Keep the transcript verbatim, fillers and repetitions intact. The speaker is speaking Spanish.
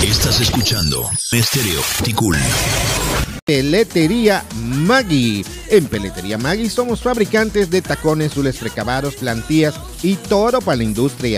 Estás escuchando Estéreo Ticul. Peletería Maggi. En Peletería Maggi somos fabricantes de tacones, zules precabados, plantillas y todo para la industria.